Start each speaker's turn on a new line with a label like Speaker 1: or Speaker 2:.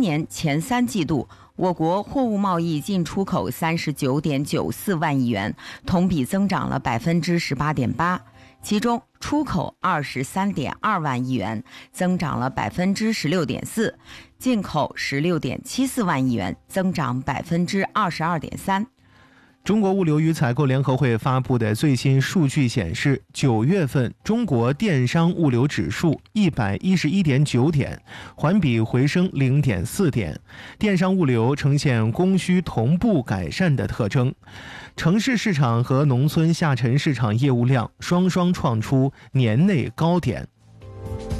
Speaker 1: 年前3季度，我国货物贸易进出口39.94万亿元，同比增长了18.8%，其中出口23.2万亿元，增长了16.4%，进口16.74万亿元，增长22.3%。
Speaker 2: 中国物流与采购联合会发布的最新数据显示，9月份中国电商物流指数111.9点，环比回升0.4点。电商物流呈现供需同步改善的特征，城市市场和农村下沉市场业务量双双创出年内高点。